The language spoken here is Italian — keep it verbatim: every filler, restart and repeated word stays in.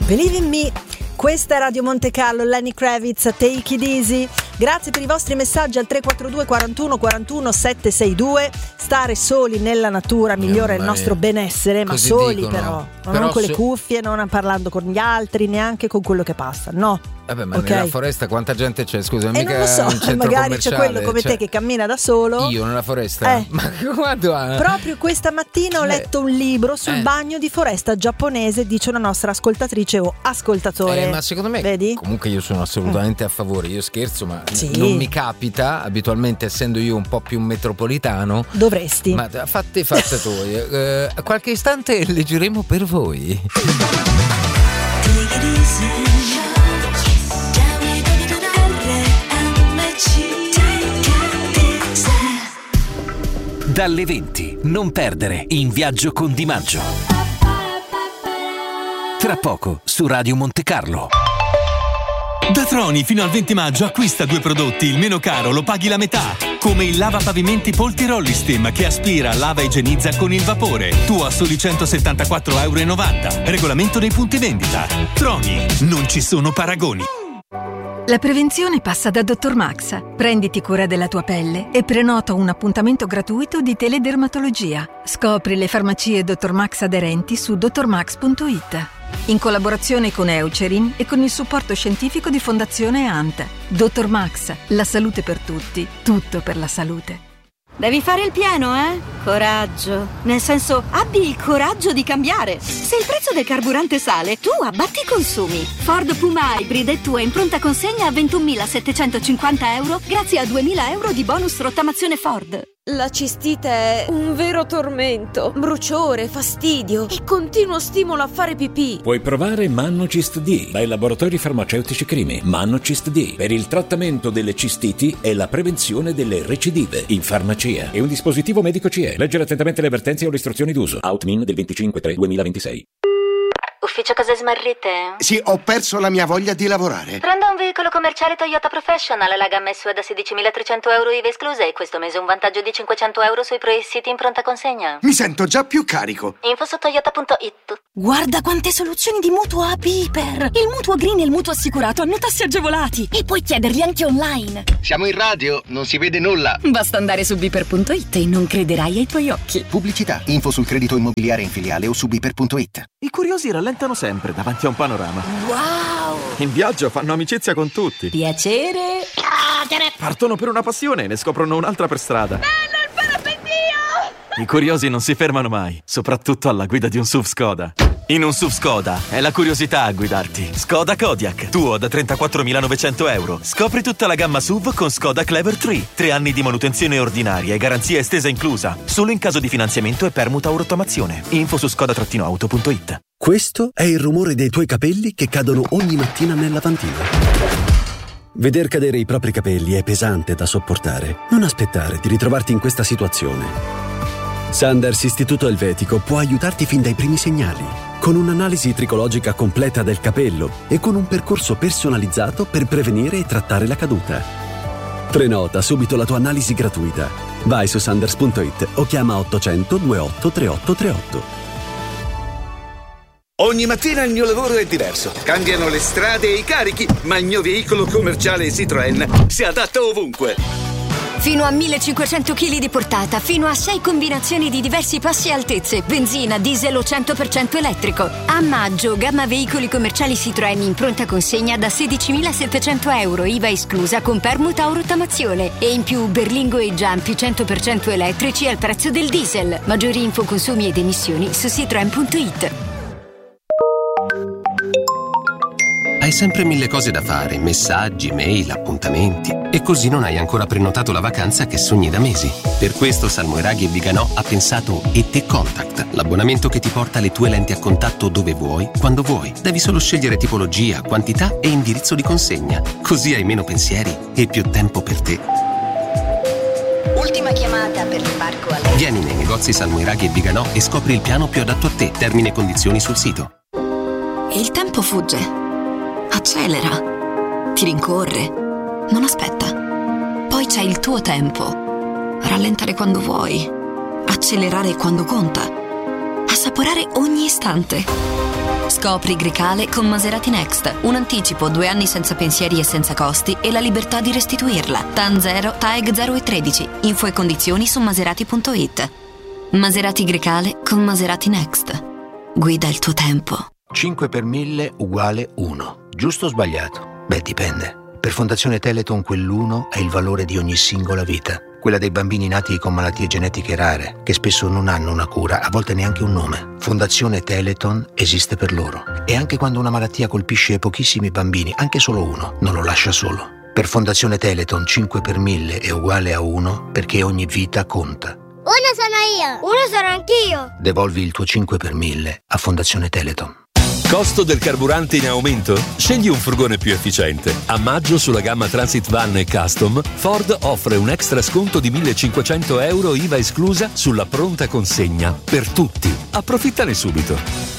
Believe in me. Questa è Radio Monte Carlo, Lenny Kravitz, Take It Easy. Grazie per i vostri messaggi al tre quattro due quarantuno quarantuno settecentosesantadue. Stare soli nella natura migliora il nostro benessere, ma Così soli dicono. però, Però non con le so- cuffie, non parlando con gli altri, neanche con quello che passa, no. Vabbè, ma Ok. nella foresta quanta gente c'è? Scusa, E mica non lo so, un centro magari c'è commerciale, quello come cioè, te che cammina da solo. Io nella foresta? Eh. Ma quando ha? Proprio questa mattina ho Cioè, letto un libro sul eh. bagno di foresta giapponese, dice una nostra ascoltatrice o ascoltatore. Eh, ma secondo me, vedi? comunque io sono assolutamente a favore. Io scherzo, ma Sì. non mi capita, abitualmente essendo io un po' più metropolitano. Dovresti. Ma fate fatte tu. Eh, qualche istante leggeremo per voi. Dalle venti, non perdere In Viaggio con Di Maggio. Tra poco su Radio Monte Carlo. Da Troni fino al venti maggio acquista due prodotti, il meno caro lo paghi la metà. Come il lavapavimenti Polti Rollistem che aspira, lava e igienizza con il vapore. Tu a soli centosettantaquattro virgola novanta euro. Regolamento dei punti vendita. Troni, non ci sono paragoni. La prevenzione passa da dottor Max. Prenditi cura della tua pelle e prenota un appuntamento gratuito di teledermatologia. Scopri le farmacie dottor Max aderenti su dottor max punto it. In collaborazione con Eucerin e con il supporto scientifico di Fondazione A N T. dottor Max, la salute per tutti, tutto per la salute. Devi fare il pieno, eh? Coraggio. Nel senso, abbi il coraggio di cambiare. Se il prezzo del carburante sale, tu abbatti i consumi. Ford Puma Hybrid è tua in pronta consegna a ventunomilasettecentocinquanta euro grazie a duemila euro di bonus rottamazione Ford. La cistite è un vero tormento, bruciore, fastidio e continuo stimolo a fare pipì. Puoi provare Mannocist D dai laboratori farmaceutici Crimi. Mannocist D per il trattamento delle cistiti e la prevenzione delle recidive in farmacia. È un dispositivo medico C E. Leggere attentamente le avvertenze o le istruzioni d'uso. Outmin del venticinque tre duemilaventisei. Ufficio cose smarrite? Sì, ho perso la mia voglia di lavorare. Prenda un veicolo commerciale Toyota Professional, la gamma S U V da sedicimilatrecento euro I V A esclusa e questo mese un vantaggio di cinquecento euro sui pre-siti in pronta consegna. Mi sento già più carico. Info su toyota punto it. Guarda quante soluzioni di mutuo a Piper. Il mutuo green e il mutuo assicurato hanno tassi agevolati e puoi chiederli anche online. Siamo in radio, non si vede nulla. Basta andare su biper punto it e non crederai ai tuoi occhi. Pubblicità, info sul credito immobiliare in filiale o su biper punto it. I curiosi rallentano sempre davanti a un panorama. Wow! In viaggio fanno amicizia con tutti. Piacere. Partono per una passione e ne scoprono un'altra per strada. Bello il parapendio! I curiosi non si fermano mai, soprattutto alla guida di un S U V Skoda. In un S U V Skoda è la curiosità a guidarti. Skoda Kodiaq, tuo da trentaquattromilanovecento euro. Scopri tutta la gamma S U V con Skoda Clever tre. Tre anni di manutenzione ordinaria e garanzia estesa inclusa. Solo in caso di finanziamento e permuta o rottamazione. Info su skoda auto punto it. Questo è il rumore dei tuoi capelli che cadono ogni mattina nel lavandino. Veder cadere i propri capelli è pesante da sopportare. Non aspettare di ritrovarti in questa situazione. Sanders Istituto Elvetico può aiutarti fin dai primi segnali, con un'analisi tricologica completa del capello e con un percorso personalizzato per prevenire e trattare la caduta. Prenota subito la tua analisi gratuita. Vai su sanders punto it o chiama ottocento ventotto trentotto trentotto. Ogni mattina il mio lavoro è diverso. Cambiano le strade e i carichi, ma il mio veicolo commerciale Citroën si adatta ovunque. Fino a millecinquecento chili di portata, fino a sei combinazioni di diversi passi e altezze, benzina, diesel o cento per cento elettrico. A maggio, gamma veicoli commerciali Citroën in pronta consegna da sedicimilasettecento euro, I V A esclusa con permuta o rottamazione. E in più Berlingo e Giampi cento per cento elettrici al prezzo del diesel. Maggiori info, consumi ed emissioni su citroen punto it. Hai sempre mille cose da fare, messaggi, mail, appuntamenti e così non hai ancora prenotato la vacanza che sogni da mesi. Per questo Salmoiraghi e Viganò ha pensato E T Contact, l'abbonamento che ti porta le tue lenti a contatto dove vuoi, quando vuoi. Devi solo scegliere tipologia, quantità e indirizzo di consegna. Così hai meno pensieri e più tempo per te. Ultima chiamata per l'imbarco a lei. Vieni nei negozi Salmoiraghi e Viganò e scopri il piano più adatto a te. Termini e condizioni sul sito. Il tempo fugge. Accelera, ti rincorre, non aspetta. Poi c'è il tuo tempo. Rallentare quando vuoi, accelerare quando conta, assaporare ogni istante. Scopri Grecale con Maserati Next. Un anticipo, due anni senza pensieri e senza costi e la libertà di restituirla. T A N zero, T A E G zero e tredici. Info e condizioni su maserati punto it. Maserati Grecale con Maserati Next. Guida il tuo tempo. cinque per mille uguale uno. Giusto o sbagliato? Beh, dipende. Per Fondazione Teleton quell'uno è il valore di ogni singola vita. Quella dei bambini nati con malattie genetiche rare, che spesso non hanno una cura, a volte neanche un nome. Fondazione Teleton esiste per loro. E anche quando una malattia colpisce pochissimi bambini, anche solo uno, non lo lascia solo. Per Fondazione Teleton cinque per mille è uguale a uno, perché ogni vita conta. Uno sono io! Uno sono anch'io! Devolvi il tuo cinque per mille a Fondazione Teleton. Costo del carburante in aumento? Scegli un furgone più efficiente. A maggio sulla gamma Transit Van e Custom, Ford offre un extra sconto di millecinquecento euro I V A esclusa sulla pronta consegna per tutti. Approfittane subito.